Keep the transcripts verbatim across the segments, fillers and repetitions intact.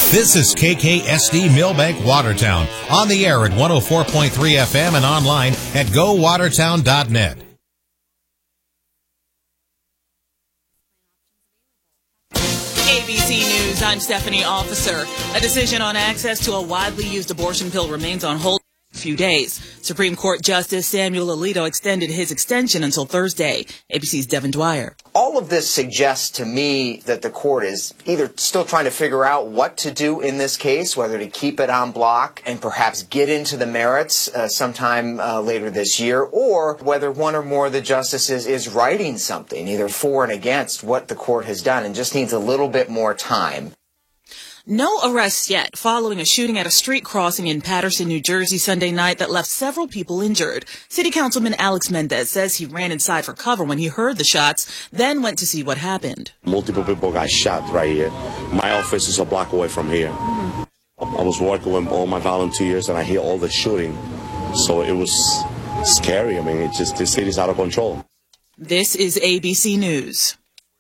This is K K S D Millbank Watertown, on the air at one oh four point three F M and online at go watertown dot net. A B C News, I'm Stephanie Officer. A decision on access to a widely used abortion pill remains on hold for a few days. Supreme Court Justice Samuel Alito extended his extension until Thursday. A B C's Devin Dwyer. All of this suggests to me that the court is either still trying to figure out what to do in this case, whether to keep it en bloc and perhaps get into the merits uh, sometime uh, later this year, or whether one or more of the justices is writing something, either for and against what the court has done, and just needs a little bit more time. No arrests yet following a shooting at a street crossing in Paterson, New Jersey Sunday night that left several people injured. City Councilman Alex Mendez says he ran inside for cover when he heard the shots, then went to see what happened. Multiple people got shot right here. My office is a block away from here. Mm-hmm. I was working with all my volunteers and I hear all the shooting. So it was scary. I mean, it just, the city's out of control. This is A B C News.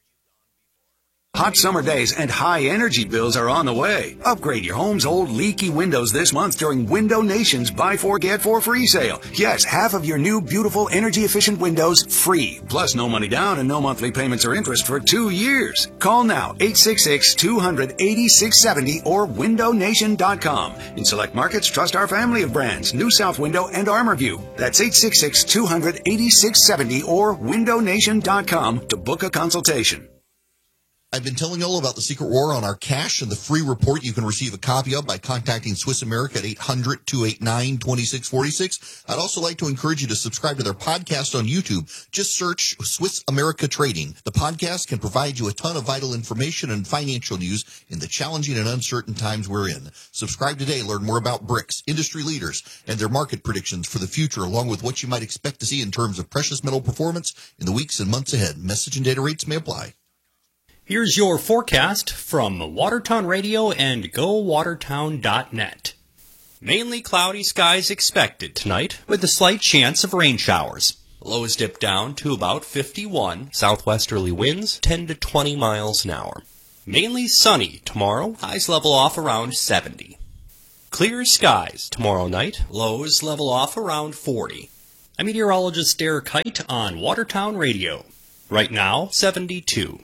Hot summer days and high energy bills are on the way. Upgrade your home's old leaky windows this month during Window Nation's Buy Four Get Four free sale. Yes, half of your new beautiful energy efficient windows free. Plus no money down and no monthly payments or interest for two years. Call now eight six six, two hundred, eighty-six seventy or window nation dot com. In select markets, trust our family of brands, New South Window and ArmorView. That's eight six six, two hundred, eighty-six seventy or window nation dot com to book a consultation. I've been telling you all about the secret war on our cash and the free report you can receive a copy of by contacting Swiss America at eight hundred, two eight nine, two six four six. I'd also like to encourage you to subscribe to their podcast on YouTube. Just search Swiss America Trading. The podcast can provide you a ton of vital information and financial news in the challenging and uncertain times we're in. Subscribe today. Learn more about BRICS, industry leaders, and their market predictions for the future, along with what you might expect to see in terms of precious metal performance in the weeks and months ahead. Message and data rates may apply. Here's your forecast from Watertown Radio and go watertown dot net. Mainly cloudy skies expected tonight with a slight chance of rain showers. Lows dip down to about fifty-one. Southwesterly winds ten to twenty miles an hour. Mainly sunny tomorrow. Highs level off around seventy. Clear skies tomorrow night. Lows level off around forty. I'm meteorologist Derek Height on Watertown Radio. Right now, seventy-two.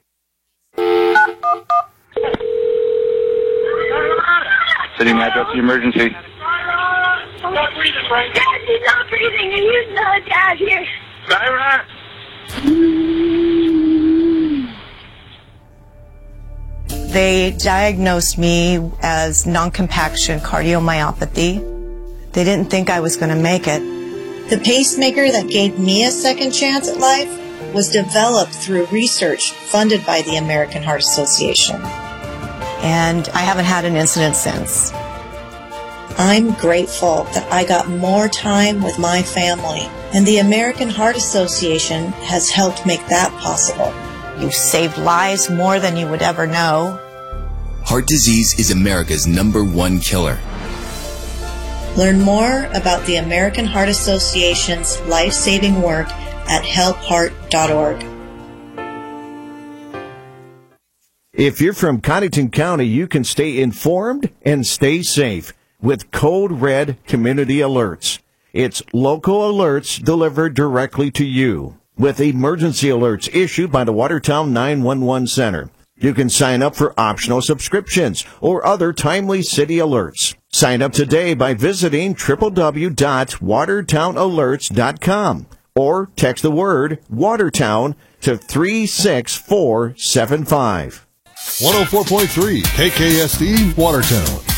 Sitting address the emergency. I'm not breathing, Frank. Dad, she's not breathing, and you know Dad here. Sarah? They diagnosed me as non-compaction cardiomyopathy. They didn't think I was going to make it. The pacemaker that gave me a second chance at life was developed through research funded by the American Heart Association. And I haven't had an incident since. I'm grateful that I got more time with my family, and the American Heart Association has helped make that possible. You've saved lives more than you would ever know. Heart disease is America's number one killer. Learn more about the American Heart Association's life-saving work at help heart dot org. If you're from Connington County, you can stay informed and stay safe with Code Red Community Alerts. It's local alerts delivered directly to you with emergency alerts issued by the Watertown nine one one Center. You can sign up for optional subscriptions or other timely city alerts. Sign up today by visiting w w w dot watertown alerts dot com or text the word Watertown to three six four seven five. one oh four point three K K S D Watertown.